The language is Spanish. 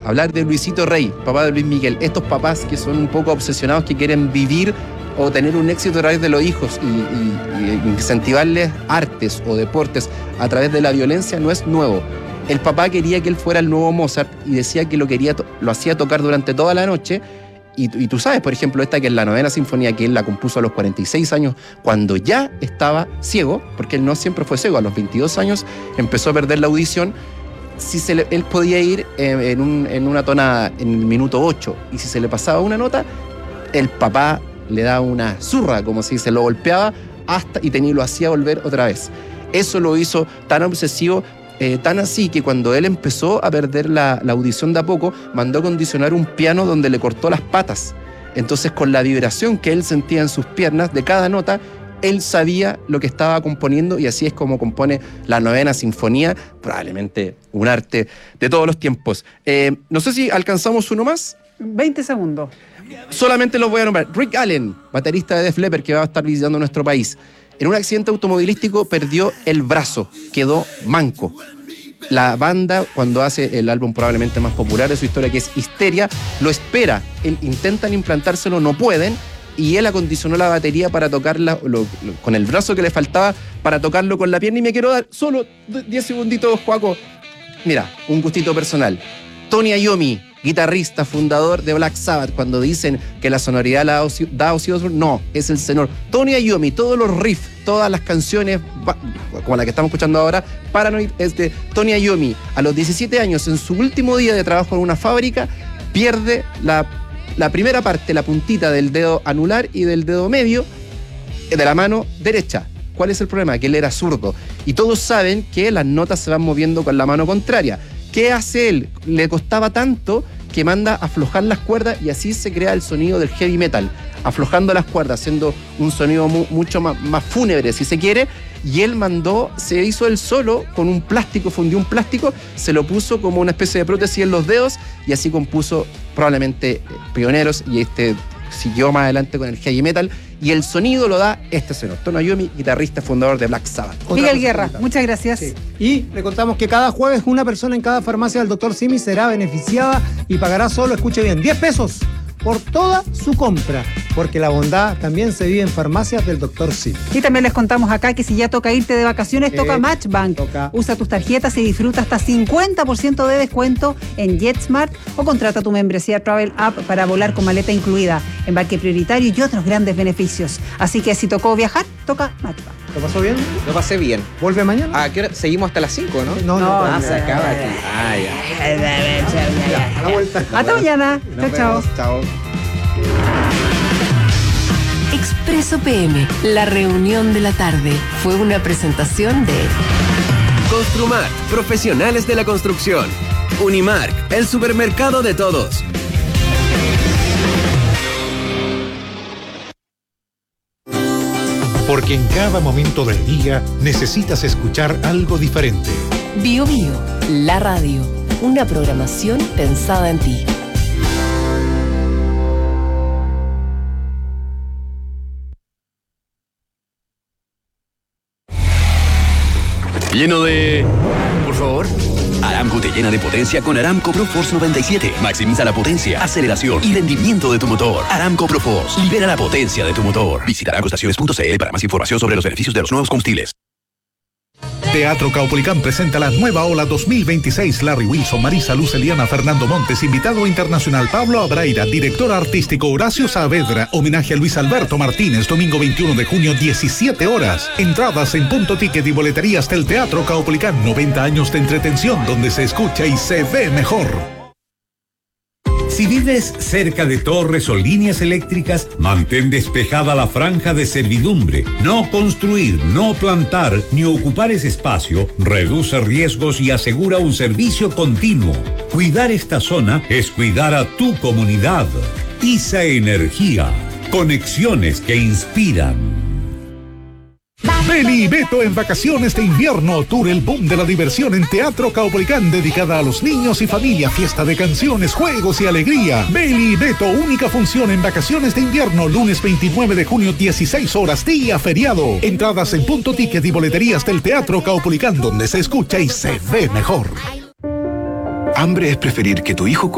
hablar de Luisito Rey, papá de Luis Miguel. Estos papás que son un poco obsesionados, que quieren vivir o tener un éxito a través de los hijos y incentivarles artes o deportes a través de la violencia no es nuevo. El papá quería que él fuera el nuevo Mozart y decía que lo hacía tocar durante toda la noche. Y tú sabes, por ejemplo, esta que es la 9ª sinfonía, que él la compuso a los 46 años, cuando ya estaba ciego, porque él no siempre fue ciego, a los 22 años empezó a perder la audición. Él podía ir en una tonada en el minuto 8, y si se le pasaba una nota, el papá le daba una zurra, como si se lo golpeaba, y lo hacía volver otra vez. Eso lo hizo tan obsesivo, tan así que cuando él empezó a perder la audición de a poco, mandó a acondicionar un piano donde le cortó las patas. Entonces, con la vibración que él sentía en sus piernas de cada nota, él sabía lo que estaba componiendo, y así es como compone la 9ª sinfonía, probablemente un arte de todos los tiempos. No sé si alcanzamos uno más. 20 segundos. Solamente los voy a nombrar. Rick Allen, baterista de Def Leppard, que va a estar visitando nuestro país. En un accidente automovilístico perdió el brazo, quedó manco. La banda, cuando hace el álbum probablemente más popular de su historia, que es Histeria, lo espera. Intentan implantárselo, no pueden, y él acondicionó la batería para tocarla con el brazo que le faltaba, para tocarlo con la pierna. Y me quiero dar solo 10 segunditos, Joaco. Mira, un gustito personal. Tony Iommi, guitarrista, fundador de Black Sabbath, cuando dicen que la sonoridad la da Ozzy Osbourne, no, es el señor Tony Iommi. Todos los riffs, todas las canciones, como la que estamos escuchando ahora, Paranoid, es de Tony Iommi. A los 17 años, en su último día de trabajo en una fábrica, pierde la primera parte, la puntita del dedo anular y del dedo medio de la mano derecha. ¿Cuál es el problema? Que él era zurdo. Y todos saben que las notas se van moviendo con la mano contraria. ¿Qué hace él? Le costaba tanto que manda a aflojar las cuerdas, y así se crea el sonido del heavy metal, aflojando las cuerdas, haciendo un sonido mucho más fúnebre, si se quiere. Y él se hizo él solo con un plástico, fundió un plástico, se lo puso como una especie de prótesis en los dedos, y así compuso probablemente Pioneros, y siguió más adelante con el heavy metal, y el sonido lo da este señor, Tony Iommi, guitarrista fundador de Black Sabbath. Miguel Guerra, muchas gracias. Sí. Y le contamos que cada jueves una persona en cada farmacia del Dr. Simi será beneficiada y pagará solo, escuche bien, 10 pesos por toda su compra, porque la bondad también se vive en farmacias del Dr. Simi. Y también les contamos acá que si ya toca irte de vacaciones, toca Matchbank. Usa tus tarjetas y disfruta hasta 50% de descuento en JetSmart, o contrata tu membresía Travel App para volar con maleta incluida, embarque prioritario y otros grandes beneficios. Así que si tocó viajar, toca Matchbank. ¿Lo pasó bien? Lo pasé bien. ¿Vuelve mañana? ¿A qué hora? Seguimos hasta las 5, ¿no? No, se acaba aquí. A la vuelta. Hasta mañana. Chao. Chao. Expreso PM, la reunión de la tarde, fue una presentación de Construmark, profesionales de la construcción. Unimark, el supermercado de todos. Porque en cada momento del día necesitas escuchar algo diferente. Bio Bio, la radio, una programación pensada en ti. Lleno de... Por favor. Aramco te llena de potencia con Aramco ProForce 97. Maximiza la potencia, aceleración y rendimiento de tu motor. Aramco ProForce. Libera la potencia de tu motor. Visita aramcoestaciones.cl para más información sobre los beneficios de los nuevos combustibles. Teatro Caupolicán presenta la nueva ola 2026. Larry Wilson, Marisa Luz, Eliana, Fernando Montes, invitado internacional Pablo Abraira, director artístico Horacio Saavedra, homenaje a Luis Alberto Martínez, domingo 21 de junio, 17 horas. Entradas en Punto Ticket y boleterías del Teatro Caupolicán. 90 años de entretención donde se escucha y se ve mejor. Si vives cerca de torres o líneas eléctricas, mantén despejada la franja de servidumbre. No construir, no plantar, ni ocupar ese espacio reduce riesgos y asegura un servicio continuo. Cuidar esta zona es cuidar a tu comunidad. ISA Energía. Conexiones que inspiran. Beli y Beto en vacaciones de invierno. Tour El Boom de la Diversión en Teatro Caupolicán, dedicada a los niños y familia. Fiesta de canciones, juegos y alegría. Beli y Beto, única función en vacaciones de invierno. Lunes 29 de junio, 16 horas, día feriado. Entradas en Punto Ticket y boleterías del Teatro Caupolicán, donde se escucha y se ve mejor. Hambre es preferir que tu hijo